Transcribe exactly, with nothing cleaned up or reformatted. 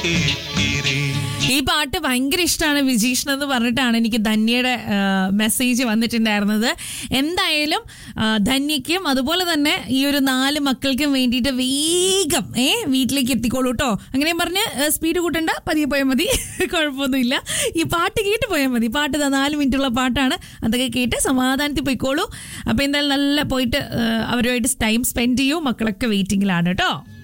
ഈ പാട്ട് ഭയങ്കര ഇഷ്ടമാണ് വിജീഷ് എന്ന് പറഞ്ഞിട്ടാണ് എനിക്ക് ധന്യയുടെ മെസ്സേജ് വന്നിട്ടുണ്ടായിരുന്നത്. എന്തായാലും ധന്യയ്ക്കും അതുപോലെ തന്നെ ഈ ഒരു നാല് മക്കൾക്കും വേണ്ടിയിട്ട് വേഗം ഏ വീട്ടിലേക്ക് എത്തിക്കോളൂ കേട്ടോ. അങ്ങനെ പറഞ്ഞ് സ്പീഡ് കൂട്ടണ്ട, പതിയെ പോയാൽ മതി, കുഴപ്പമൊന്നുമില്ല. ഈ പാട്ട് കേട്ട് പോയാൽ മതി. പാട്ട് നാല് മിനിറ്റുള്ള പാട്ടാണ്, അതൊക്കെ കേട്ട് സമാധാനത്തിൽ പോയിക്കോളൂ. അപ്പോൾ എന്തായാലും നല്ല പോയിട്ട് അവരുമായിട്ട് ടൈം സ്പെൻഡ് ചെയ്യൂ. മക്കളൊക്കെ വെയിറ്റിങ്ങിലാണ് കേട്ടോ.